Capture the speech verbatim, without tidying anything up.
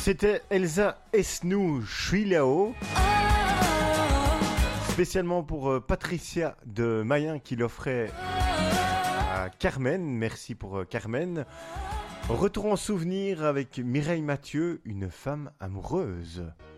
C'était Elsa Esnou Chuilao. Spécialement pour euh, Patricia de Mayen qui l'offrait à Carmen. Merci pour euh, Carmen. Retour en souvenir avec Mireille Mathieu, une femme amoureuse.